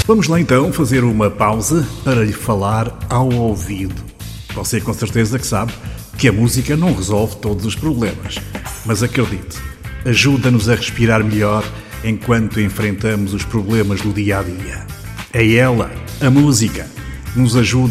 Vamos lá então fazer uma pausa para lhe falar ao ouvido. Você com certeza que sabe que a música não resolve todos os problemas, mas acredite, ajuda-nos a respirar melhor enquanto enfrentamos os problemas do dia a dia. É ela, a música, nos ajuda